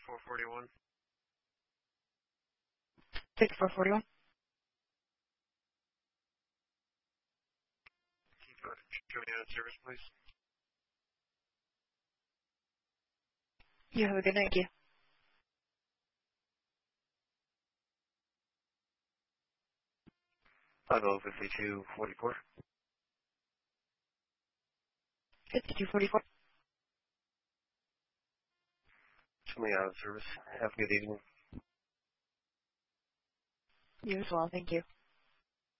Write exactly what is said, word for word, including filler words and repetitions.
fifty-four forty-one. fifty-four forty-one. Keep uh, coming out of service, please. You have a good night, Q. I'll go fifty-two forty-four. fifty-two forty-four. Coming out of service. Have a good evening. You as well, thank you.